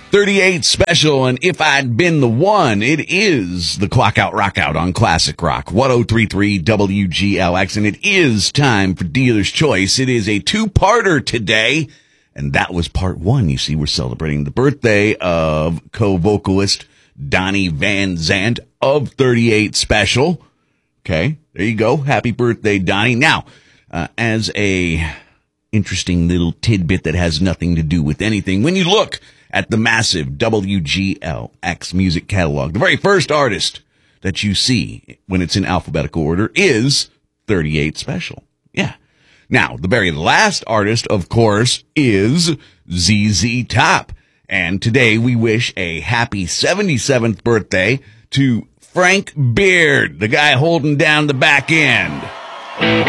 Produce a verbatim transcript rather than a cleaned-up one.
thirty-eight Special, and If I'd Been the One. It is the Clock Out Rock Out on Classic Rock, ten thirty-three W G L X, and it is time for Dealer's Choice. It is a two-parter today, and that was part one. You see, we're celebrating the birthday of co-vocalist Donnie Van Zant of thirty-eight Special. Okay, there you go. Happy birthday, Donnie. Now, uh, as a interesting little tidbit that has nothing to do with anything, when you look at the massive W G L X music catalog, the very first artist that you see when it's in alphabetical order is thirty-eight Special. Yeah. Now, the very last artist, of course, is Z Z Top. And today we wish a happy seventy-seventh birthday to Frank Beard, the guy holding down the back end.